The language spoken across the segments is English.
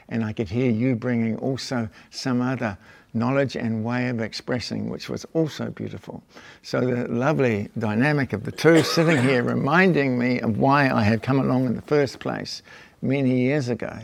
and I could hear you bringing also some other knowledge and way of expressing, which was also beautiful. So the lovely dynamic of the two sitting here reminding me of why I had come along in the first place many years ago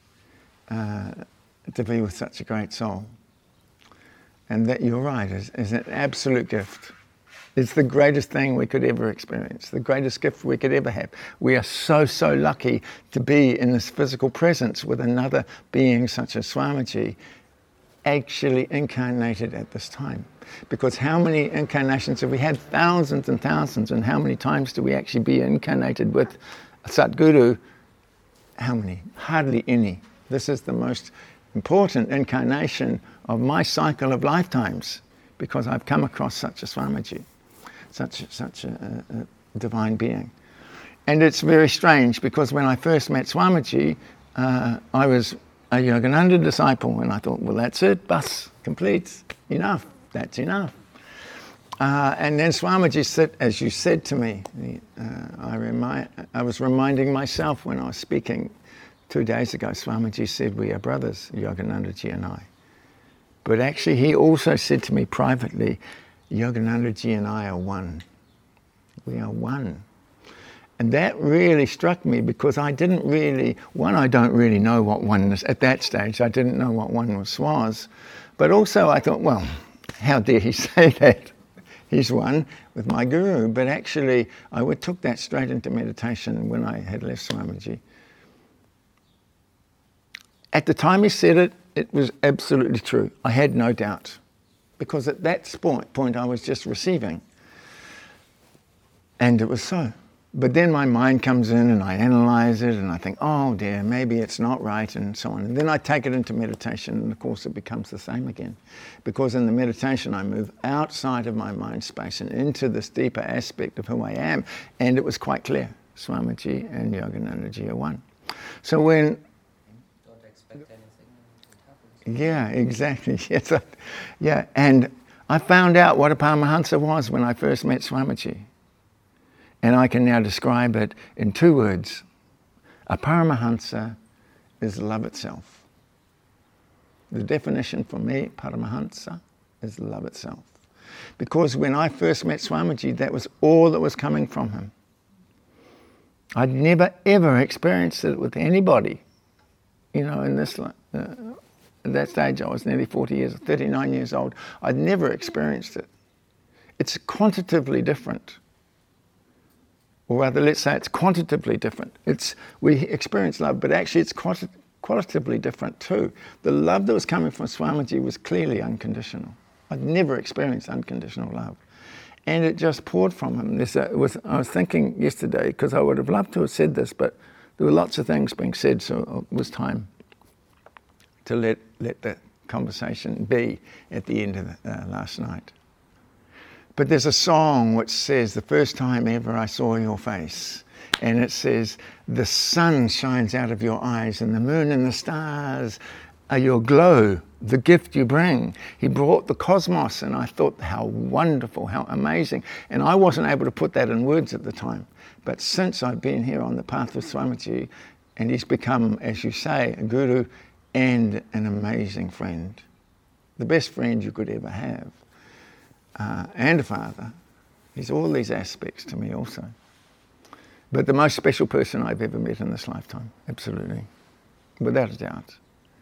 to be with such a great soul. And that, you're right, is an absolute gift. It's the greatest thing we could ever experience, the greatest gift we could ever have. We are so, so lucky to be in this physical presence with another being such as Swamiji, actually incarnated at this time. Because how many incarnations have we had? Thousands and thousands. And how many times do we actually be incarnated with Sadhguru? How many? Hardly any. This is the most important incarnation of my cycle of lifetimes, because I've come across such a Swamiji, such a divine being. And it's very strange, because when I first met Swamiji, I was a Yogananda disciple, and I thought, well, that's it, bus, complete, enough, that's enough. And then Swamiji said, as you said to me, I was reminding myself when I was speaking 2 days ago, Swamiji said, we are brothers, Yoganandaji and I. But actually he also said to me privately, Yoganandaji and I are one. We are one. And that really struck me, because I didn't really, I don't really know what oneness, at that stage, I didn't know what oneness was. But also I thought, well, how dare he say that? He's one with my guru. But actually, I took that straight into meditation when I had left Swamiji. At the time he said it, it was absolutely true. I had no doubt. Because at that point I was just receiving. And it was so. But then my mind comes in and I analyze it and I think, oh dear, maybe it's not right, and so on. And then I take it into meditation, and of course it becomes the same again. Because in the meditation I move outside of my mind space and into this deeper aspect of who I am. And it was quite clear. Swamiji and Yoganandaji are one. So when... Don't expect anything to happen. Yeah, exactly. Yes, yeah, and I found out what a Paramahansa was when I first met Swamiji. And I can now describe it in 2 words. A Paramahansa is love itself. The definition for me, Paramahansa, is love itself. Because when I first met Swamiji, that was all that was coming from him. I'd never ever experienced it with anybody. You know, in this, at that stage I was nearly 39 years old. I'd never experienced it. It's quantitatively different. Or rather, let's say it's quantitatively different. We experience love, but actually it's qualitatively different too. The love that was coming from Swamiji was clearly unconditional. I'd never experienced unconditional love. And it just poured from him. I was thinking yesterday, because I would have loved to have said this, but there were lots of things being said, so it was time to let the conversation be at the end of last night. But there's a song which says, the first time ever I saw your face. And it says, the sun shines out of your eyes and the moon and the stars are your glow, the gift you bring. He brought the cosmos, and I thought, how wonderful, how amazing. And I wasn't able to put that in words at the time. But since I've been here on the path with Swamiji, and he's become, as you say, a guru and an amazing friend. The best friend you could ever have. And a father. He's all these aspects to me also. But the most special person I've ever met in this lifetime, absolutely, without a doubt.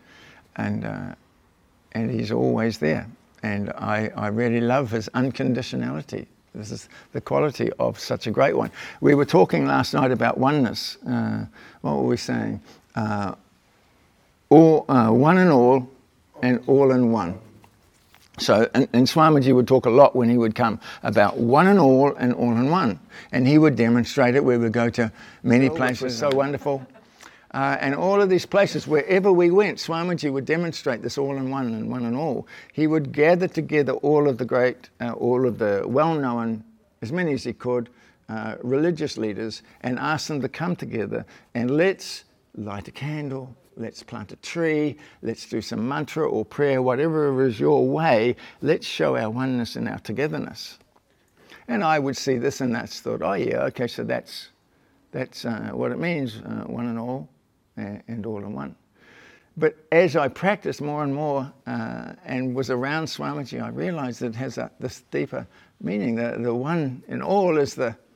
And he's always there. And I really love his unconditionality. This is the quality of such a great one. We were talking last night about oneness. What were we saying? One and all in one. So, and Swamiji would talk a lot when he would come about one and all in one. And he would demonstrate it. We would go to many places, so wonderful. And all of these places, wherever we went, Swamiji would demonstrate this all in one and one and all. He would gather together all of the well-known, as many as he could, religious leaders, and ask them to come together and let's light a candle. Let's plant a tree, let's do some mantra or prayer, whatever is your way, let's show our oneness and our togetherness. And I would see this and that's thought, oh yeah, okay, so that's what it means, one and all in one. But as I practiced more and more and was around Swamiji, I realized it has this deeper meaning. The one in all is the